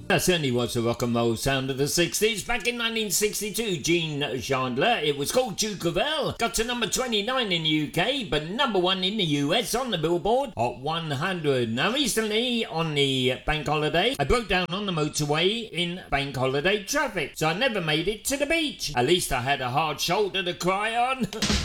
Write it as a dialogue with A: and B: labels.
A: That certainly was the rock and roll sound of the 60s. Back in 1962, Gene Chandler, it was called Duke of Earl. Got to number 29 in the UK, but number 1 in the US on the Billboard Hot 100. Now recently, on the bank holiday, I broke down on the motorway in bank holiday traffic, so I never made it to the beach. At least I had a hard shoulder to cry on.